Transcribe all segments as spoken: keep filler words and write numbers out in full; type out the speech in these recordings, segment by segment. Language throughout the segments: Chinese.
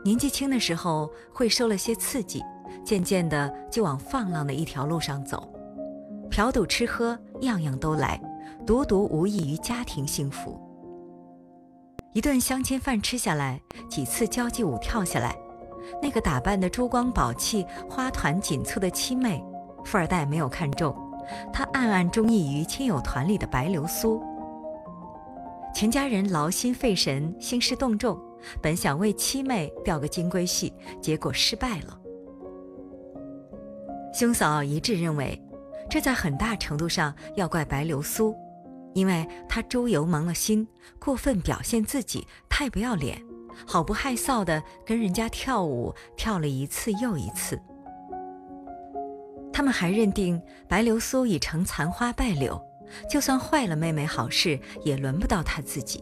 年纪轻的时候会受了些刺激，渐渐的就往放浪的一条路上走，嫖赌吃喝样样都来，独独无异于家庭幸福。一顿相亲饭吃下来，几次交际舞跳下来，那个打扮得珠光宝气、花团锦簇的七妹，富二代没有看中，他暗暗中意于亲友团里的白流苏。全家人劳心费神，兴师动众，本想为七妹钓个金龟婿，结果失败了。兄嫂一致认为，这在很大程度上要怪白流苏，因为她猪油蒙了心，过分表现自己，太不要脸，好不害臊地跟人家跳舞，跳了一次又一次。他们还认定白流苏已成残花败柳，就算坏了妹妹好事，也轮不到她自己。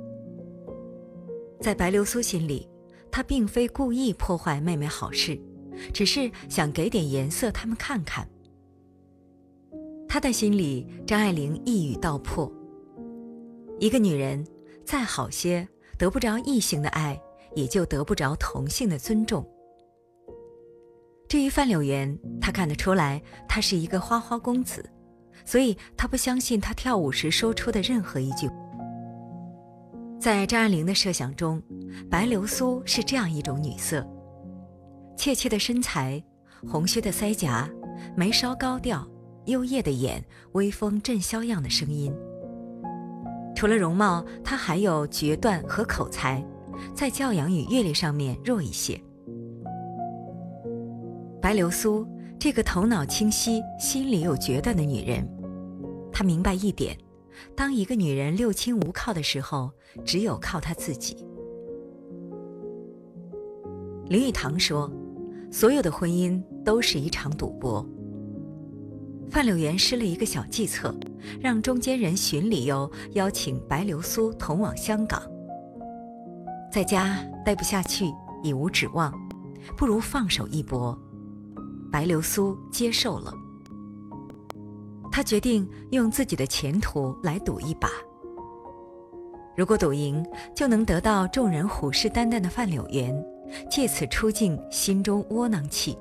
在白流苏心里，她并非故意破坏妹妹好事，只是想给点颜色他们看看。她的心里，张爱玲一语道破：一个女人再好些，得不着异性的爱，也就得不着同性的尊重。至于范柳原，她看得出来他是一个花花公子，所以她不相信他跳舞时说出的任何一句。在张爱玲的设想中，白流苏是这样一种女色：怯怯的身材，红靴的腮颊，眉梢高调，幽咽的眼，微风阵箫样的声音。除了容貌，她还有决断和口才，在教养与阅历上面弱一些。白流苏这个头脑清晰、心里有决断的女人，她明白一点，当一个女人六亲无靠的时候，只有靠她自己。林语堂说，所有的婚姻都是一场赌博。范柳原施了一个小计策，让中间人寻理由邀请白流苏同往香港。在家待不下去，已无指望，不如放手一搏。白流苏接受了，她决定用自己的前途来赌一把。如果赌赢，就能得到众人虎视眈眈的范柳原，借此出尽心中窝囊气。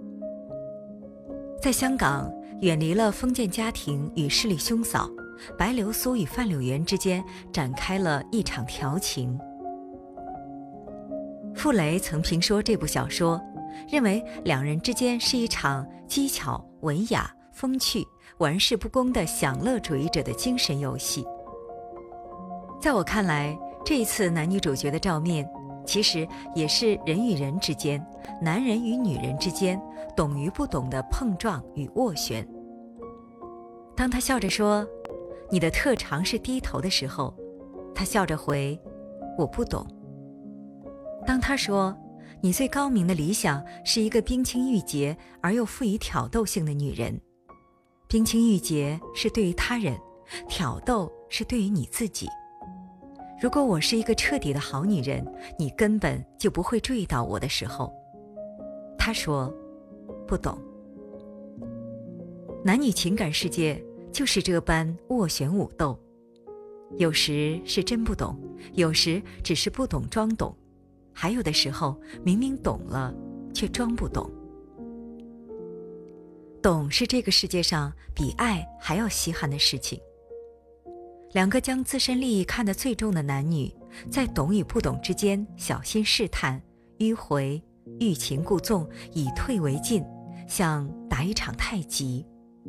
在香港，远离了封建家庭与势力兄嫂，白流苏与范柳原之间展开了一场调情。傅雷曾评说这部小说，认为两人之间是一场机巧、文雅、风趣、玩世不恭的享乐主义者的精神游戏。在我看来，这一次男女主角的照面，其实也是人与人之间，男人与女人之间，懂与不懂的碰撞与斡旋。当他笑着说，你的特长是低头的时候，他笑着回，我不懂。当他说，你最高明的理想是一个冰清玉洁而又富于挑逗性的女人，冰清玉洁是对于他人，挑逗是对于你自己。如果我是一个彻底的好女人，你根本就不会注意到我的时候。他说，不懂。男女情感世界就是这般斡旋武斗，有时是真不懂，有时只是不懂装懂，还有的时候明明懂了，却装不懂。懂是这个世界上比爱还要稀罕的事情。两个将自身利益看得最重的男女，在懂与不懂之间小心试探、迂回、欲擒故纵，以退为进，像打一场太极。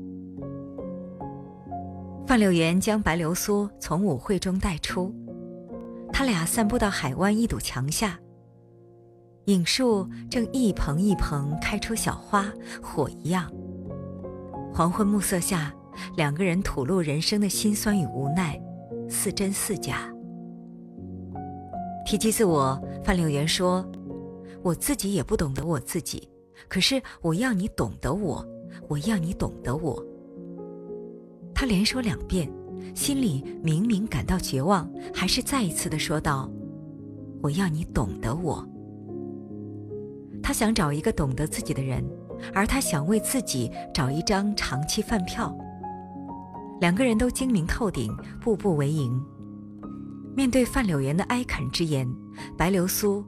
范柳原将白流苏从舞会中带出，他俩散步到海湾一堵墙下，影树正一蓬一蓬开出小花，火一样。黄昏暮色下，两个人吐露人生的辛酸与无奈，似真似假。提及自我，范柳原说，我自己也不懂得我自己，可是我要你懂得我，我要你懂得我。他连说两遍，心里明明感到绝望，还是再一次地说道，我要你懂得我。他想找一个懂得自己的人，而他想为自己找一张长期饭票。两个人都精明透顶，步步为营。面对范柳原的哀恳之言，白流苏